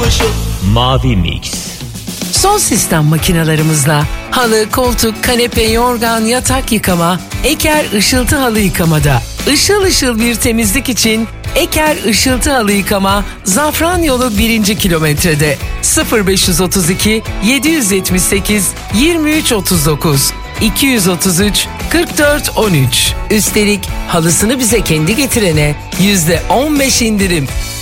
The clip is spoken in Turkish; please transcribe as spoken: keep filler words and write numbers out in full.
ışıl. Mavi Mix. Son sistem makinalarımızla halı, koltuk, kanepe, yorgan, yatak yıkama, Eker Işıltı Halı Yıkamada. Işıl ışıl bir temizlik için Eker Işıltı Halı Yıkama, Zafran Yolu birinci kilometrede. sıfır beş otuz iki yedi yetmiş sekiz yirmi üç otuz dokuz iki otuz üç kırk dört on üç. Üstelik halısını bize kendi getirene yüzde on beş indirim.